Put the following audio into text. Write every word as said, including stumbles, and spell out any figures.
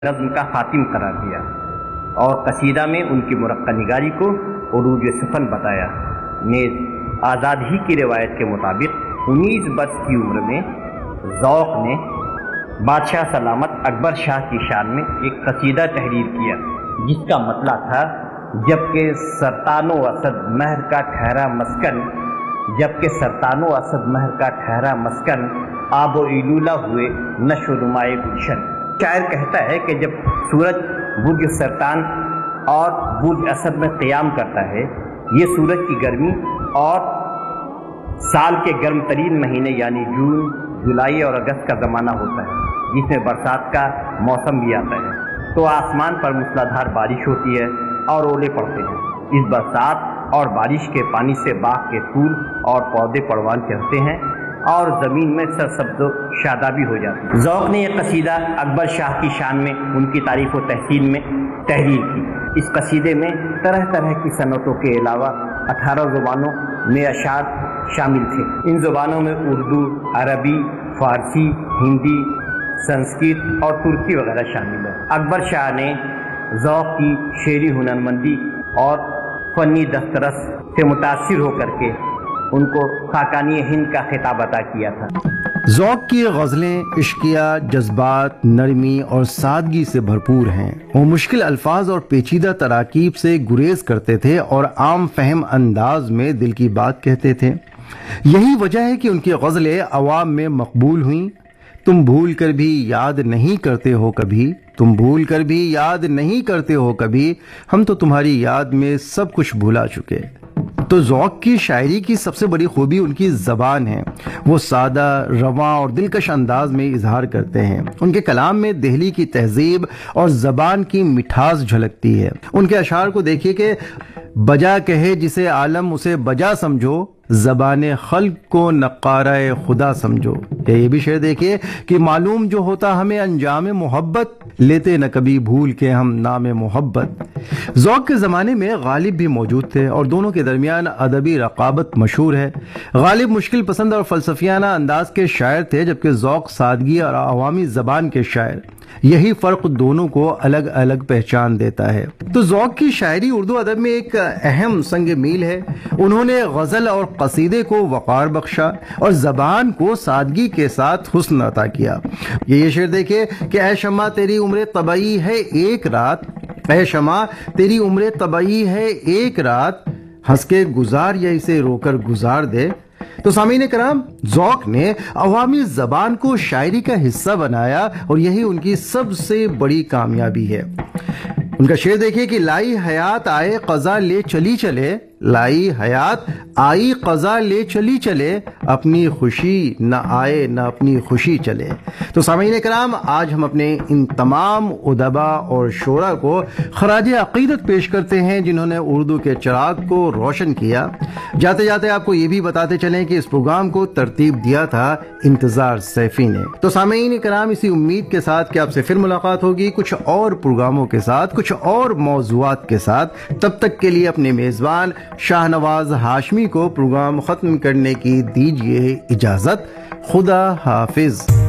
نظم کا خاتم قرار دیا اور قصیدہ میں ان کی مرقع نگاری کو عروج سخن بتایا۔ نیز آزاد ہی کی روایت کے مطابق انیس برس کی عمر میں ذوق نے بادشاہ سلامت اکبر شاہ کی شان میں ایک قصیدہ تحریر کیا جس کا مطلب تھا جبکہ سرطان و اسد مہر کا ٹھہرا مسکن جبکہ سرطان و اسد مہر کا ٹھہرا مسکن آب و ایلولہ ہوئے نشو و نمائے گلشن۔ شاعر کہتا ہے کہ جب سورج برج سرطان اور برج اسد میں قیام کرتا ہے، یہ سورج کی گرمی اور سال کے گرم ترین مہینے یعنی جون، جولائی اور اگست کا زمانہ ہوتا ہے جس میں برسات کا موسم بھی آتا ہے، تو آسمان پر موسلادھار بارش ہوتی ہے اور اولے پڑتے ہیں۔ اس برسات اور بارش کے پانی سے باغ کے پھول اور پودے پروان چڑھتے ہیں اور زمین میں سرسبز و شادابی ہو جاتی ہے۔ ذوق نے یہ قصیدہ اکبر شاہ کی شان میں ان کی تعریف و تحسین میں تحریر کی۔ اس قصیدے میں طرح طرح کی صنعتوں کے علاوہ اٹھارہ زبانوں میں اشعار شامل تھے۔ ان زبانوں میں اردو، عربی، فارسی، ہندی، سنسکرت اور ترکی وغیرہ شامل ہے۔ اکبر شاہ نے ذوق کی شعری ہنرمندی اور فنی دسترس سے متاثر ہو کر کے ان کو خاقانی ہند کا خطاب عطا کیا تھا۔ ذوق کی غزلیں عشقیہ، جذبات، نرمی اور سادگی سے بھرپور ہیں۔ وہ مشکل الفاظ اور پیچیدہ تراکیب سے گریز کرتے تھے اور عام فہم انداز میں دل کی بات کہتے تھے۔ یہی وجہ ہے کہ ان کی غزلیں عوام میں مقبول ہوئیں۔ تم بھول کر بھی یاد نہیں کرتے ہو کبھی، تم بھول کر بھی یاد نہیں کرتے ہو کبھی، ہم تو تمہاری یاد میں سب کچھ بھلا چکے۔ تو ذوق کی شاعری کی سب سے بڑی خوبی ان کی زبان ہے۔ وہ سادہ، رواں اور دلکش انداز میں اظہار کرتے ہیں۔ ان کے کلام میں دہلی کی تہذیب اور زبان کی مٹھاس جھلکتی ہے۔ ان کے اشعار کو دیکھیے کہ بجا کہے جسے عالم اسے بجا سمجھو، زبان خلق کو نقارہ خدا سمجھو۔ یا یہ بھی شعر دیکھیے کہ معلوم جو ہوتا ہمیں انجام محبت، لیتے نہ کبھی بھول کے ہم نام محبت۔ ذوق کے زمانے میں غالب بھی موجود تھے اور دونوں کے درمیان ادبی رقابت مشہور ہے۔ غالب مشکل پسند اور فلسفیانہ انداز کے شاعر تھے جبکہ ذوق سادگی اور عوامی زبان کے شاعر۔ یہی فرق دونوں کو الگ الگ پہچان دیتا ہے۔ تو ذوق کی شاعری اردو ادب میں ایک اہم سنگ میل ہے۔ انہوں نے غزل اور قصیدے کو وقار بخشا اور زبان کو سادگی کے ساتھ حسن عطا کیا۔ یہ شعر دیکھیں کہ اے شمع تیری عمر طبعی ہے ایک رات، اے شمع تیری عمر طبعی ہے ایک رات، ہنس کے گزار یا اسے رو کر گزار دے۔ تو سامعین کرام، ذوق نے عوامی زبان کو شاعری کا حصہ بنایا اور یہی ان کی سب سے بڑی کامیابی ہے۔ ان کا شعر دیکھیے کہ لائی حیات آئے قضا لے چلی چلے، لائی حیات آئی قضا لے چلی چلے، اپنی خوشی نہ آئے نہ اپنی خوشی چلے۔ تو سامعین کرام، آج ہم اپنے ان تمام ادبا اور شعراء کو خراج عقیدت پیش کرتے ہیں جنہوں نے اردو کے چراغ کو روشن کیا۔ جاتے جاتے آپ کو یہ بھی بتاتے چلیں کہ اس پروگرام کو ترتیب دیا تھا انتظار سیفی نے۔ تو سامعین کرام، اسی امید کے ساتھ کہ آپ سے پھر ملاقات ہوگی کچھ اور پروگراموں کے ساتھ، کچھ اور موضوعات کے ساتھ، تب تک کے لیے اپنے میزبان شاہ نواز ہاشمی کو پروگرام ختم کرنے کی دیجیے اجازت۔ خدا حافظ۔